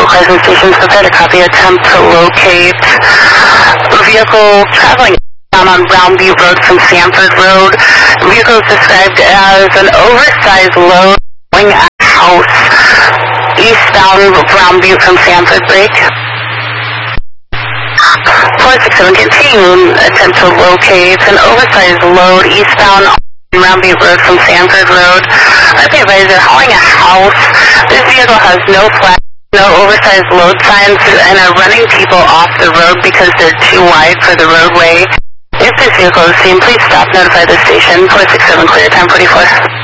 Crescent Station, prepare to copy. Attempt to locate vehicle traveling on Brown Butte Road from Sanford Road. Vehicle is described as an oversized load going at a house eastbound Brown Butte from Sanford Break. 467 continue. Attempt to locate an oversized load eastbound Brown Butte Road from Sanford Road. RP advisor hauling a house. This vehicle has no flag, no oversized load signs, and are running people off the road because they're too wide for the roadway. If this vehicle is seen, please stop, notify the station. 467 clear, time 44.